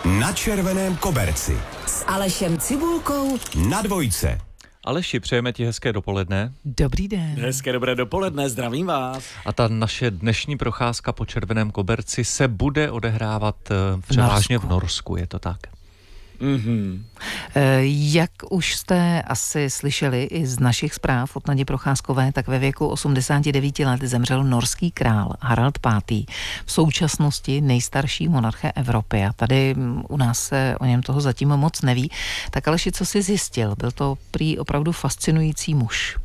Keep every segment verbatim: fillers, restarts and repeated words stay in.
Na červeném koberci s Alešem Cibulkou na dvojce. Aleši, přejeme ti hezké dopoledne. Dobrý den. Hezké dobré dopoledne, zdravím vás. A ta naše dnešní procházka po červeném koberci se bude odehrávat převážně v Norsku, je to tak? Mm-hmm. Jak už jste asi slyšeli i z našich zpráv od Nadě Procházkové, tak ve věku osmdesáti devíti let zemřel norský král Harald pátý. V současnosti nejstarší monarcha Evropy a tady u nás se o něm toho zatím moc neví. Tak Aleši, co jsi zjistil? Byl to prý opravdu fascinující muž.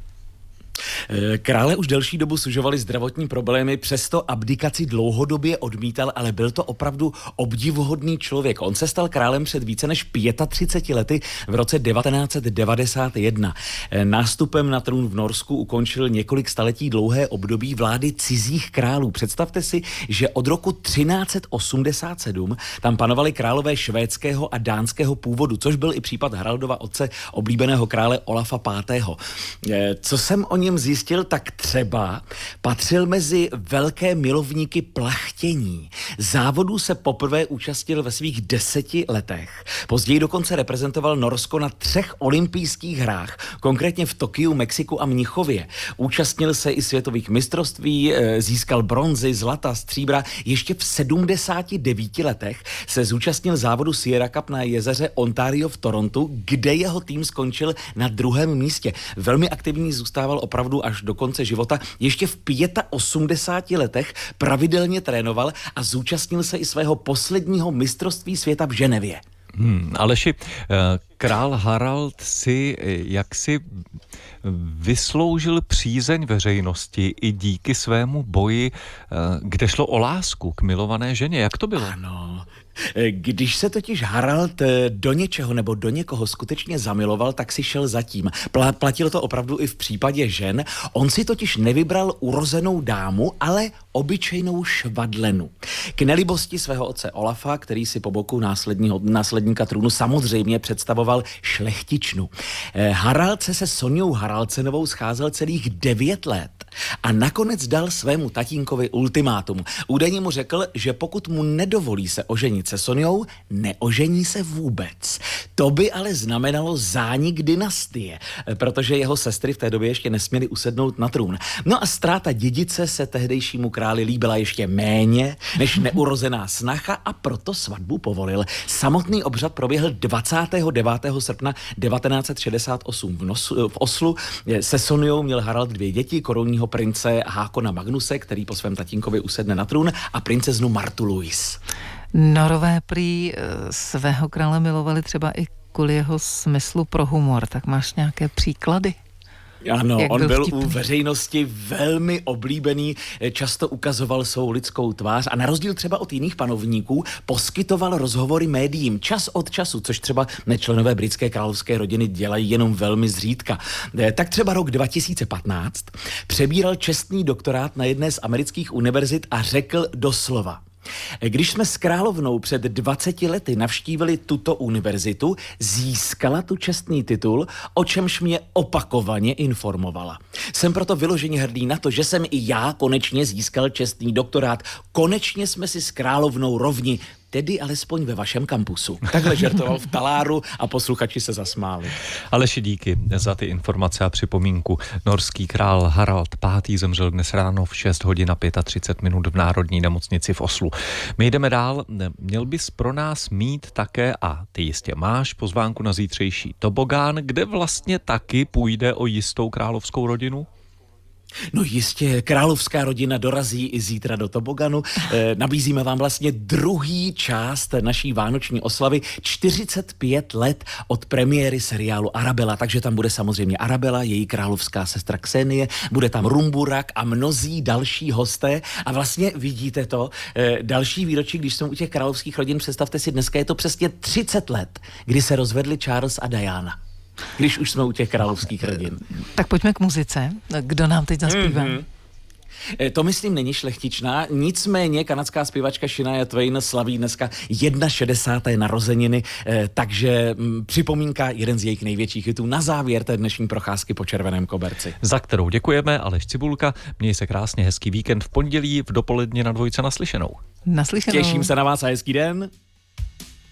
Krále už delší dobu sužovaly zdravotní problémy, přesto abdikaci dlouhodobě odmítal, ale byl to opravdu obdivuhodný člověk. On se stal králem před více než třiceti pěti lety v roce devatenáct set devadesát jedna. Nástupem na trůn v Norsku ukončil několik staletí dlouhé období vlády cizích králů. Představte si, že od roku třináct set osmdesát sedm tam panovali králové švédského a dánského původu, což byl i případ Haraldova otce, oblíbeného krále Olafa pátého. Co jsem o něm zjistil, tak třeba patřil mezi velké milovníky plachtění. Závodů se poprvé účastnil ve svých deseti letech. Později dokonce reprezentoval Norsko na třech olympijských hrách, konkrétně v Tokiu, Mexiku a Mnichově. Účastnil se i světových mistrovství, získal bronzy, zlata, stříbra. Ještě v sedmdesáti devíti letech se zúčastnil závodu Sierra Cup na jezeře Ontario v Torontu, kde jeho tým skončil na druhém místě. Velmi aktivní zůstával opravdu až do konce života. Ještě v osmdesáti pěti letech pravidelně trénoval a zúčastnil se i svého posledního mistrovství světa v Ženevě. Hmm, Aleši, král Harald si jaksi vysloužil přízeň veřejnosti i díky svému boji, kde šlo o lásku k milované ženě. Jak to bylo? Ano. Když se totiž Harald do něčeho nebo do někoho skutečně zamiloval, tak si šel zatím. Platilo to opravdu i v případě žen. On si totiž nevybral urozenou dámu, ale obyčejnou švadlenu. K nelibosti svého otce Olafa, který si po boku následního, následníka trůnu samozřejmě představoval šlechtičnu. Harald se se Sonjou Haraldsenovou scházel celých devět let a nakonec dal svému tatínkovi ultimátum. Údajně mu řekl, že pokud mu nedovolí se oženit se Sonjou, neožení se vůbec. To by ale znamenalo zánik dynastie, protože jeho sestry v té době ještě nesměly usednout na trůn. No a ztráta dědice se tehdejšímu králi líbila ještě méně než neurozená snacha a proto svatbu povolil. Samotný obřad proběhl dvacátého devátého srpna devatenáct set šedesát osm v, Nosu, v Oslu. Se Sonjou měl Harald dvě děti, korunního prince Hákona Magnuse, který po svém tatínkovi usedne na trůn, a princeznu Martu Louise. Norové prý svého krále milovali třeba i kvůli jeho smyslu pro humor. Tak máš nějaké příklady? Ano, Jak on byl byl vtipný? u veřejnosti velmi oblíbený, často ukazoval svou lidskou tvář a na rozdíl třeba od jiných panovníků poskytoval rozhovory médiím čas od času, což třeba nečlenové britské královské rodiny dělají jenom velmi zřídka. Tak třeba rok dva tisíce patnáct přebíral čestný doktorát na jedné z amerických univerzit a řekl doslova: když jsme s královnou před dvaceti lety navštívili tuto univerzitu, získala tu čestný titul, o čemž mě opakovaně informovala. Jsem proto vyloženě hrdý na to, že jsem i já konečně získal čestný doktorát. Konečně jsme si s královnou rovni, tedy alespoň ve vašem kampusu. Takhle žertoval v taláru a posluchači se zasmáli. Aleši, díky za ty informace a připomínku. Norský král Harald pátý zemřel dnes ráno v šest hodin a třicet pět minut v Národní nemocnici v Oslu. My jdeme dál. Měl bys pro nás mít také, a ty jistě máš, pozvánku na zítřejší tobogán, kde vlastně taky půjde o jistou královskou rodinu? No jistě, královská rodina dorazí i zítra do toboganu. E, nabízíme vám vlastně druhý část naší vánoční oslavy, čtyřicet pět let od premiéry seriálu Arabella, takže tam bude samozřejmě Arabella, její královská sestra Ksenie, bude tam Rumburak a mnozí další hosté a vlastně vidíte to, e, další výročí, když jsme u těch královských rodin, představte si, dneska je to přesně třicet let, kdy se rozvedli Charles a Diana. Když už jsme u těch královských rodin. Tak pojďme k muzice. Kdo nám teď zaspívá? Mm-hmm. To myslím není šlechtičná, nicméně kanadská zpěvačka Shania Twain slaví dneska šedesáté narozeniny, takže připomínka, jeden z jejich největších hitů na závěr té dnešní procházky po červeném koberci. Za kterou děkujeme, Aleš Cibulka, měj se krásně, hezký víkend v pondělí v dopoledne na dvojce naslyšenou. Naslyšenou. Těším se na vás a hezký den.